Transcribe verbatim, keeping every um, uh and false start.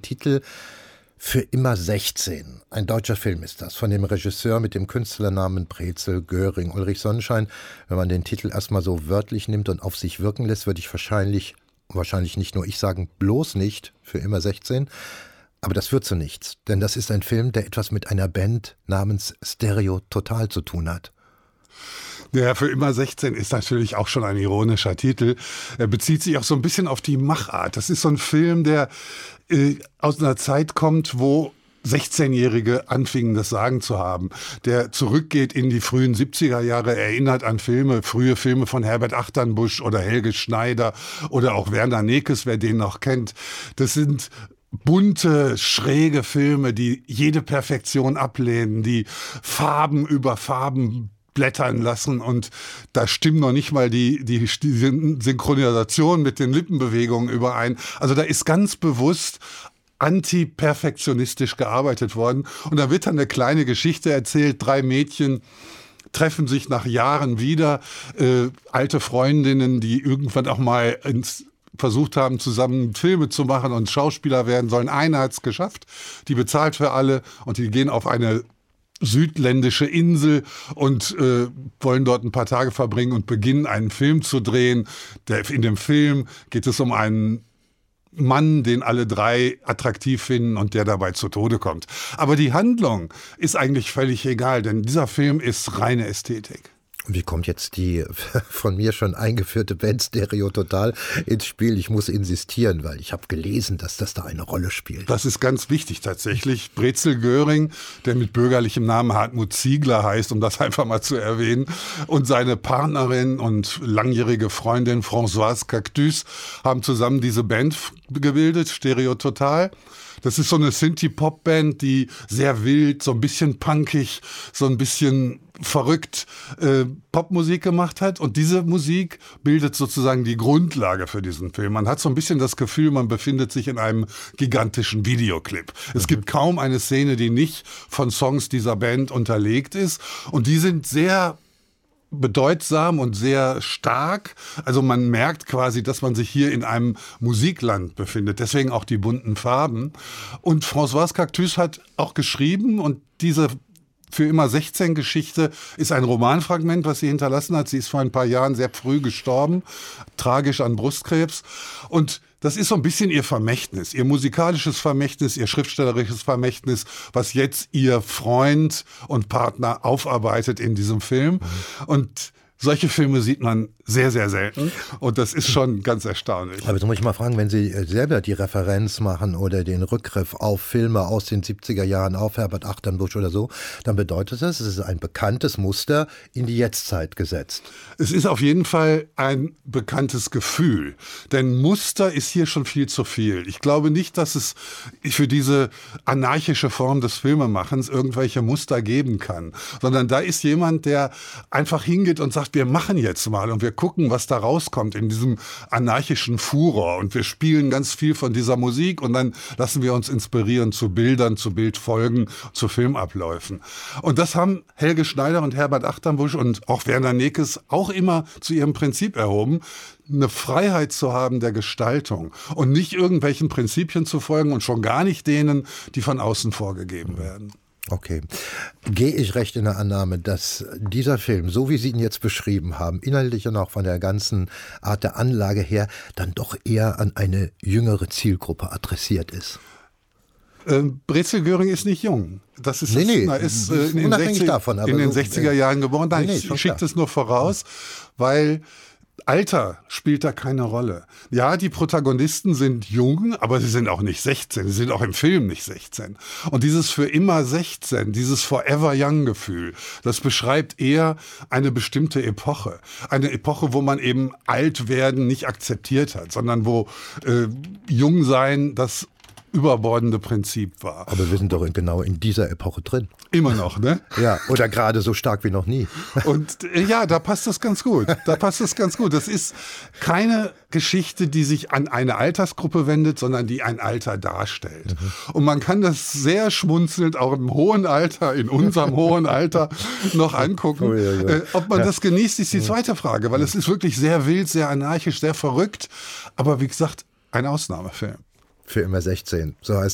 Titel Für immer sechzehn. Ein deutscher Film ist das, von dem Regisseur mit dem Künstlernamen Brezel Göring. Ulrich Sonnenschein, wenn man den Titel erstmal so wörtlich nimmt und auf sich wirken lässt, würde ich wahrscheinlich, wahrscheinlich nicht nur ich sagen, bloß nicht Für immer sechzehn. Aber das führt zu nichts, denn das ist ein Film, der etwas mit einer Band namens Stereo Total zu tun hat. Ja, Für immer sechzehn ist natürlich auch schon ein ironischer Titel. Er bezieht sich auch so ein bisschen auf die Machart. Das ist so ein Film, der äh, aus einer Zeit kommt, wo sechzehnjährige anfingen, das Sagen zu haben, der zurückgeht in die frühen siebziger Jahre, erinnert an Filme, frühe Filme von Herbert Achternbusch oder Helge Schneider oder auch Werner Nekes, wer den noch kennt. Das sind bunte, schräge Filme, die jede Perfektion ablehnen, die Farben über Farben blättern lassen, und da stimmen noch nicht mal die, die, die Synchronisation mit den Lippenbewegungen überein. Also da ist ganz bewusst antiperfektionistisch gearbeitet worden, und da wird dann eine kleine Geschichte erzählt. Drei Mädchen treffen sich nach Jahren wieder, äh, alte Freundinnen, die irgendwann auch mal ins versucht haben, zusammen Filme zu machen und Schauspieler werden sollen. Eine hat's geschafft, die bezahlt für alle, und die gehen auf eine südländische Insel und äh, wollen dort ein paar Tage verbringen und beginnen, einen Film zu drehen. Der, in dem Film geht es um einen Mann, den alle drei attraktiv finden und der dabei zu Tode kommt. Aber die Handlung ist eigentlich völlig egal, denn dieser Film ist reine Ästhetik. Wie kommt jetzt die von mir schon eingeführte Band Stereo Total ins Spiel? Ich muss insistieren, weil ich habe gelesen, dass das da eine Rolle spielt. Das ist ganz wichtig tatsächlich. Brezel Göring, der mit bürgerlichem Namen Hartmut Ziegler heißt, um das einfach mal zu erwähnen, und seine Partnerin und langjährige Freundin Françoise Cactus haben zusammen diese Band gebildet, Stereo Total. Das ist so eine Synthie-Pop-Band, die sehr wild, so ein bisschen punkig, so ein bisschen verrückt äh, Popmusik gemacht hat. Und diese Musik bildet sozusagen die Grundlage für diesen Film. Man hat so ein bisschen das Gefühl, man befindet sich in einem gigantischen Videoclip. Es mhm. gibt kaum eine Szene, die nicht von Songs dieser Band unterlegt ist. Und die sind sehr bedeutsam und sehr stark. Also man merkt quasi, dass man sich hier in einem Musikland befindet. Deswegen auch die bunten Farben. Und Françoise Cactus hat auch geschrieben, und diese Für immer sechzehn Geschichte ist ein Romanfragment, was sie hinterlassen hat. Sie ist vor ein paar Jahren sehr früh gestorben, tragisch an Brustkrebs. Und das ist so ein bisschen ihr Vermächtnis, ihr musikalisches Vermächtnis, ihr schriftstellerisches Vermächtnis, was jetzt ihr Freund und Partner aufarbeitet in diesem Film. Mhm. Und solche Filme sieht man sehr, sehr selten, und das ist schon ganz erstaunlich. Aber jetzt muss ich mal fragen, wenn Sie selber die Referenz machen oder den Rückgriff auf Filme aus den siebziger Jahren, auf Herbert Achternbusch oder so, dann bedeutet das, es ist ein bekanntes Muster in die Jetztzeit gesetzt. Es ist auf jeden Fall ein bekanntes Gefühl, denn Muster ist hier schon viel zu viel. Ich glaube nicht, dass es für diese anarchische Form des Filmemachens irgendwelche Muster geben kann, sondern da ist jemand, der einfach hingeht und sagt, wir machen jetzt mal und wir gucken, was da rauskommt in diesem anarchischen Furor, und wir spielen ganz viel von dieser Musik und dann lassen wir uns inspirieren zu Bildern, zu Bildfolgen, zu Filmabläufen. Und das haben Helge Schneider und Herbert Achternbusch und auch Werner Nekes auch immer zu ihrem Prinzip erhoben, eine Freiheit zu haben der Gestaltung und nicht irgendwelchen Prinzipien zu folgen und schon gar nicht denen, die von außen vorgegeben werden. Okay. Gehe ich recht in der Annahme, dass dieser Film, so wie Sie ihn jetzt beschrieben haben, inhaltlich und auch von der ganzen Art der Anlage her, dann doch eher an eine jüngere Zielgruppe adressiert ist? Ähm, Brezel Göring ist nicht jung. Das ist, nee, das, nee, na, ist äh, in, den unabhängig sechzig, davon, aber in den so, sechziger Jahren geboren. Nein, nee, nee, ich schicke das nur voraus, weil Alter spielt da keine Rolle. Ja, die Protagonisten sind jung, aber sie sind auch nicht sechzehn. Sie sind auch im Film nicht sechzehn. Und dieses für immer sechzehn, dieses Forever Young-Gefühl, das beschreibt eher eine bestimmte Epoche. Eine Epoche, wo man eben alt werden nicht akzeptiert hat, sondern wo äh, Jungsein das überbordende Prinzip war. Aber wir sind doch genau in dieser Epoche drin. Immer noch, ne? Ja, oder gerade so stark wie noch nie. Und äh, ja, da passt das ganz gut. Da passt das ganz gut. Das ist keine Geschichte, die sich an eine Altersgruppe wendet, sondern die ein Alter darstellt. Mhm. Und man kann das sehr schmunzelnd auch im hohen Alter, in unserem hohen Alter noch angucken. Oh, ja, ja. Äh, ob man ja. das genießt, ist die zweite Frage, weil es ist wirklich sehr wild, sehr anarchisch, sehr verrückt. Aber wie gesagt, ein Ausnahmefilm. Für immer sechzehn, so heißt